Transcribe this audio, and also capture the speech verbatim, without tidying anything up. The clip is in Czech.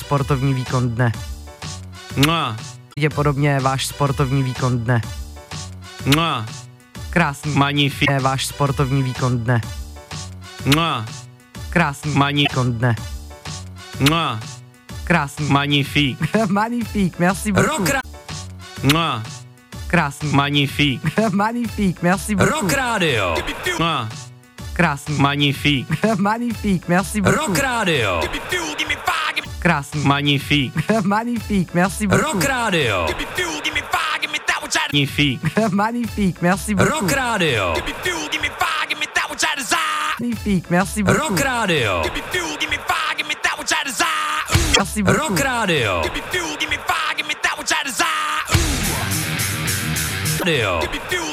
sportovní výkon dne. Mua. Pravděpodobně váš sportovní výkon dne. Mua. Krásný. Magnifique. Je váš sportovní výkon dne. Mua. Krásný. Magnifique. Výkon dne. Mua. Krásný. Magnifique. Magnifique, merci beaucoup. Rock, Mua. Krásný. Magnifique. Magnifique, merci beaucoup. Rock Radio. Mua. Krásný. Magnifique. Magnifique, merci beaucoup. Rock Radio. Krásný. Magnifique. Magnifique, merci beaucoup. Rock Radio. Magnifique. Magnifique, merci beaucoup. Rock Radio. Magnifique, merci beaucoup. Rock Radio. Merci beaucoup. Rock Radio. Radio.